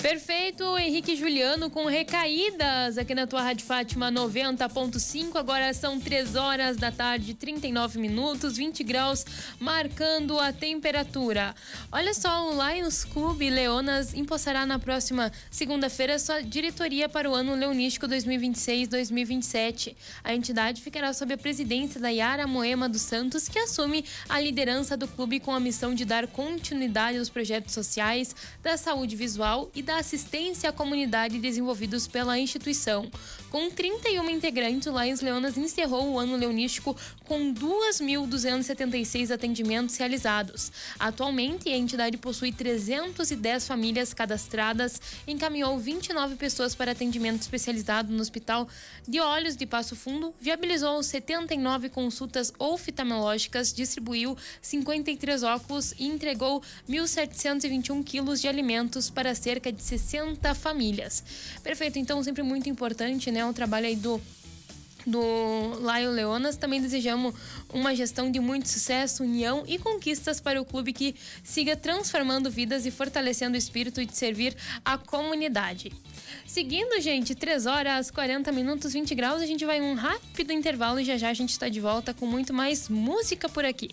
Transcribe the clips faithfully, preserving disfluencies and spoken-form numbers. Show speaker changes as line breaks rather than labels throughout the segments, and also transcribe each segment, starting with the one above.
Perfeito, Henrique Juliano com recaídas aqui na tua Rádio Fátima noventa ponto cinco. Agora são três horas da tarde, trinta e nove minutos, vinte graus, marcando a temperatura. Olha só, o Lions Clube Leonas empossará na próxima segunda-feira sua diretoria para o ano leonístico dois mil e vinte e seis dois mil e vinte e sete. A entidade ficará sob a presidência da Yara Moema dos Santos, que assume a liderança do clube com a missão de dar continuidade aos projetos sociais, da saúde visual e da assistência à comunidade desenvolvidos pela instituição. Com trinta e uma integrantes, o Lions Leonas encerrou o ano leonístico com dois mil duzentos e setenta e seis atendimentos realizados. Atualmente, a entidade possui trezentas e dez famílias cadastradas, encaminhou vinte e nove pessoas para atendimento especializado no Hospital de Olhos de Passo Fundo, viabilizou setenta e nove consultas oftalmológicas, distribuiu cinquenta e três óculos e entregou mil setecentos e vinte e um quilos de alimentos para cerca de sessenta famílias. Perfeito, então sempre muito importante, né, o trabalho aí do do Lion Leonas. Também desejamos uma gestão de muito sucesso, união e conquistas para o clube que siga transformando vidas e fortalecendo o espírito de servir a comunidade. Seguindo, gente, três horas, quarenta minutos, vinte graus, a gente vai em um rápido intervalo e já já a gente está de volta com muito mais música por aqui.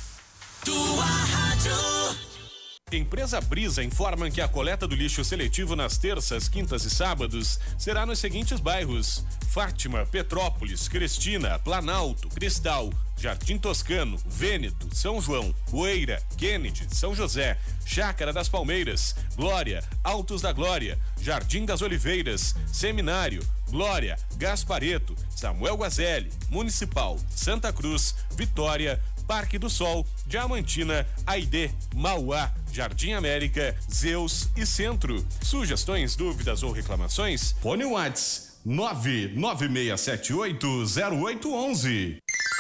Tua rádio.
Empresa Brisa informa que a coleta do lixo seletivo nas terças, quintas e sábados será nos seguintes bairros: Fátima, Petrópolis, Cristina, Planalto, Cristal, Jardim Toscano, Vêneto, São João, Poeira, Kennedy, São José, Chácara das Palmeiras, Glória, Altos da Glória, Jardim das Oliveiras, Seminário, Glória, Gaspareto, Samuel Guazelli, Municipal, Santa Cruz, Vitória, Parque do Sol, Diamantina, Aidê, Mauá, Jardim América, Zeus e Centro. Sugestões, dúvidas ou reclamações? Fone Whats nove nove seis sete oito zero oito um um.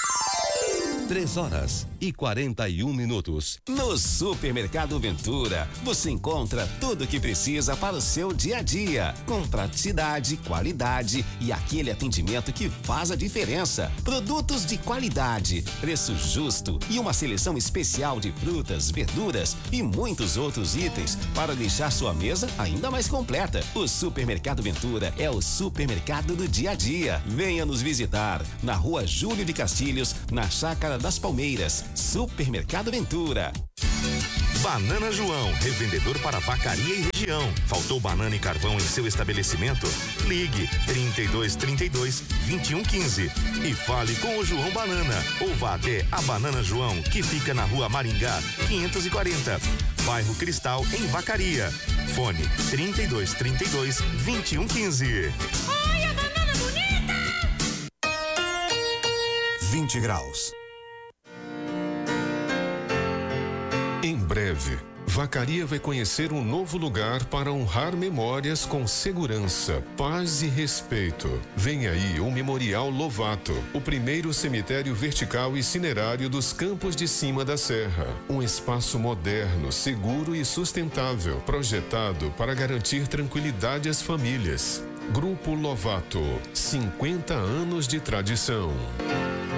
Três horas e quarenta e um minutos.
No Supermercado Ventura, você encontra tudo o que precisa para o seu dia a dia, com praticidade, qualidade e aquele atendimento que faz a diferença. Produtos de qualidade, preço justo e uma seleção especial de frutas, verduras e muitos outros itens para deixar sua mesa ainda mais completa. O Supermercado Ventura é o supermercado do dia a dia. Venha nos visitar na Rua Júlio de Castilhos, na Chácara das Palmeiras. Supermercado Ventura.
Banana João, revendedor para vacaria e região. Faltou banana e carvão em seu estabelecimento? Ligue trinta e dois, trinta e dois, vinte e um, quinze e fale com o João Banana. Ou vá até a Banana João, que fica na Rua Maringá, quinhentos e quarenta, bairro Cristal, em Vacaria. Fone trinta e dois, trinta e dois, vinte e um, quinze.
Olha a banana bonita!
vinte graus. Em breve, Vacaria vai conhecer um novo lugar para honrar memórias com segurança, paz e respeito. Vem aí o Memorial Lovato, o primeiro cemitério vertical e cinerário dos Campos de Cima da Serra. Um espaço moderno, seguro e sustentável, projetado para garantir tranquilidade às famílias. Grupo Lovato, cinquenta anos de tradição.